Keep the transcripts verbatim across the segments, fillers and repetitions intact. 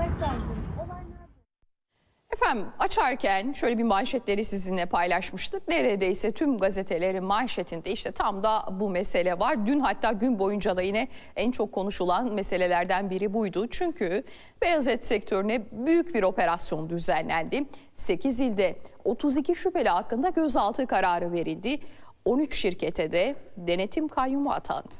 Efendim açarken şöyle bir manşetleri sizinle paylaşmıştık. Neredeyse tüm gazetelerin manşetinde işte tam da bu mesele var. Dün hatta gün boyunca da yine en çok konuşulan meselelerden biri buydu. Çünkü beyaz et sektörüne büyük bir operasyon düzenlendi. sekiz ilde otuz iki şüpheli hakkında gözaltı kararı verildi. on üç şirkete de denetim kayyumu atandı.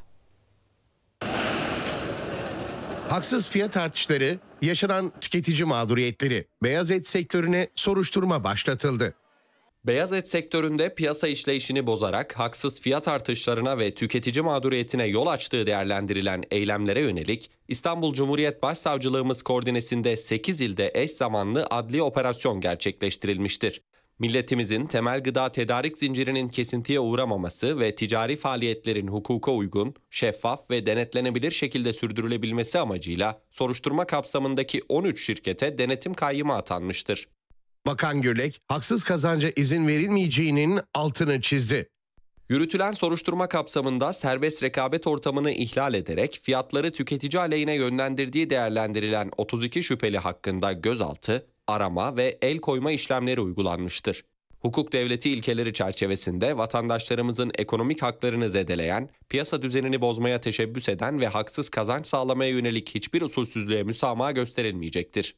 Haksız fiyat artışları, yaşanan tüketici mağduriyetleri, beyaz et sektörüne soruşturma başlatıldı. Beyaz et sektöründe piyasa işleyişini bozarak haksız fiyat artışlarına ve tüketici mağduriyetine yol açtığı değerlendirilen eylemlere yönelik İstanbul Cumhuriyet Başsavcılığımız koordinesinde sekiz ilde eş zamanlı adli operasyon gerçekleştirilmiştir. Milletimizin temel gıda tedarik zincirinin kesintiye uğramaması ve ticari faaliyetlerin hukuka uygun, şeffaf ve denetlenebilir şekilde sürdürülebilmesi amacıyla soruşturma kapsamındaki on üç şirkete denetim kayyımı atanmıştır. Bakan Gürlek, haksız kazanca izin verilmeyeceğinin altını çizdi. Yürütülen soruşturma kapsamında serbest rekabet ortamını ihlal ederek fiyatları tüketici aleyhine yönlendirdiği değerlendirilen otuz iki şüpheli hakkında gözaltı, arama ve el koyma işlemleri uygulanmıştır. Hukuk devleti ilkeleri çerçevesinde vatandaşlarımızın ekonomik haklarını zedeleyen, piyasa düzenini bozmaya teşebbüs eden ve haksız kazanç sağlamaya yönelik hiçbir usulsüzlüğe müsamaha gösterilmeyecektir.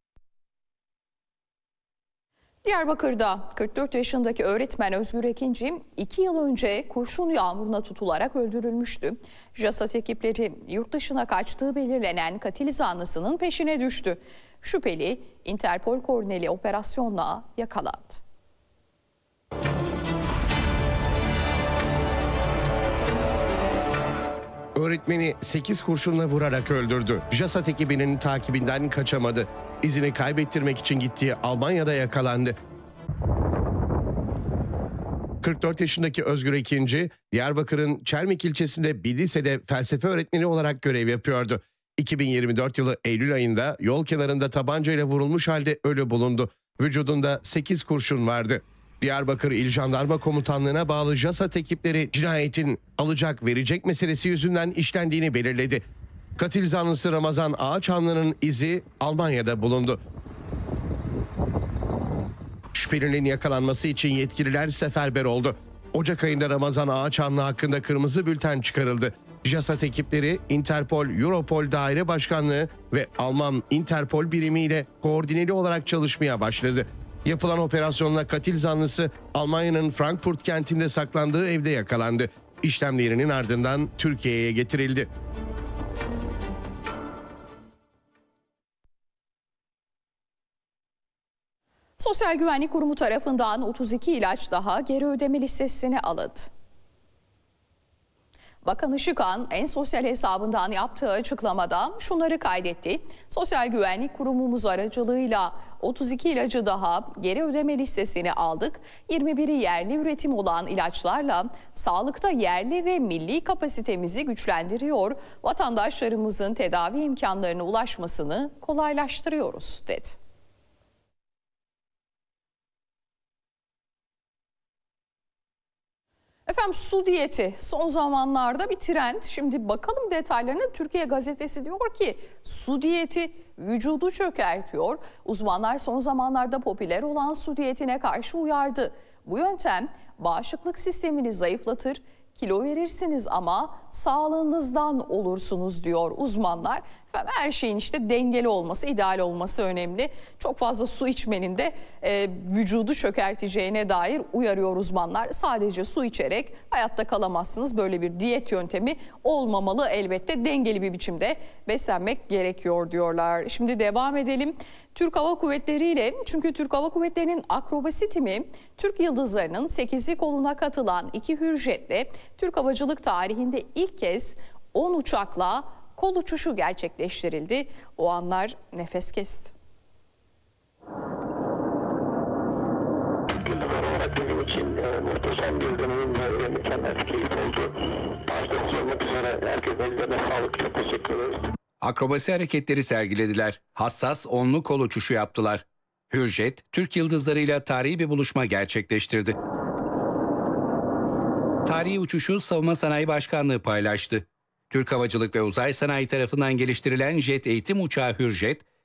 Diyarbakır'da kırk dört yaşındaki öğretmen Özgür Ekinci iki yıl önce kurşun yağmuruna tutularak öldürülmüştü. JASAT ekipleri yurt dışına kaçtığı belirlenen katil zanlısının peşine düştü. Şüpheli Interpol koordineli operasyonla yakalandı. Öğretmeni sekiz kurşunla vurarak öldürdü. JASAT ekibinin takibinden kaçamadı. İzini kaybettirmek için gittiği Almanya'da yakalandı. kırk dört yaşındaki Özgür Ekinci, Diyarbakır'ın Çermik ilçesinde bir lisede felsefe öğretmeni olarak görev yapıyordu. iki bin yirmi dört yılı Eylül ayında yol kenarında tabancayla vurulmuş halde ölü bulundu. Vücudunda sekiz kurşun vardı. Diyarbakır İl Jandarma Komutanlığı'na bağlı JASAT ekipleri cinayetin alacak verecek meselesi yüzünden işlendiğini belirledi. Katil zanlısı Ramazan Ağaçanlı'nın izi Almanya'da bulundu. Şüphelinin yakalanması için yetkililer seferber oldu. Ocak ayında Ramazan Ağaçanlı hakkında kırmızı bülten çıkarıldı. JASAT ekipleri Interpol, Europol Daire Başkanlığı ve Alman Interpol birimiyle koordineli olarak çalışmaya başladı. Yapılan operasyonla katil zanlısı Almanya'nın Frankfurt kentinde saklandığı evde yakalandı. İşlemlerinin ardından Türkiye'ye getirildi. Sosyal Güvenlik Kurumu tarafından otuz iki ilaç daha geri ödeme listesine alındı. Bakan Işıkhan en sosyal hesabından yaptığı açıklamada şunları kaydetti. Sosyal Güvenlik Kurumumuz aracılığıyla otuz iki ilacı daha geri ödeme listesine aldık. yirmi biri yerli üretim olan ilaçlarla sağlıkta yerli ve milli kapasitemizi güçlendiriyor, vatandaşlarımızın tedavi imkanlarına ulaşmasını kolaylaştırıyoruz dedi. Efendim su diyeti son zamanlarda bir trend. Şimdi bakalım detaylarına. Türkiye Gazetesi diyor ki su diyeti vücudu çökertiyor. Uzmanlar son zamanlarda popüler olan su diyetine karşı uyardı. Bu yöntem bağışıklık sistemini zayıflatır, kilo verirsiniz ama sağlığınızdan olursunuz diyor uzmanlar. Efendim her şeyin işte dengeli olması, ideal olması önemli. Çok fazla su içmenin de e, vücudu çökerteceğine dair uyarıyor uzmanlar. Sadece su içerek hayatta kalamazsınız. Böyle bir diyet yöntemi olmamalı, elbette dengeli bir biçimde beslenmek gerekiyor diyorlar. Şimdi devam edelim. Türk Hava Kuvvetleri ile, çünkü Türk Hava Kuvvetleri'nin akrobasi timi Türk yıldızlarının sekizi koluna katılan iki hürjetle Türk havacılık tarihinde ilk kez on uçakla kol uçuşu gerçekleştirildi. O anlar nefes kesti. Benim için e, muhteşem bir deneyim ve mükemmel bir keyif oldu. Başta sormak üzere herkese ellerine sağlık. Çok teşekkür ederiz. Akrobasi hareketleri sergilediler. Hassas onlu kol uçuşu yaptılar. Hürjet, Türk yıldızlarıyla tarihi bir buluşma gerçekleştirdi. Tarihi uçuşu Savunma Sanayi Başkanlığı paylaştı. Türk Havacılık ve Uzay Sanayi tarafından geliştirilen jet eğitim uçağı Hürjet,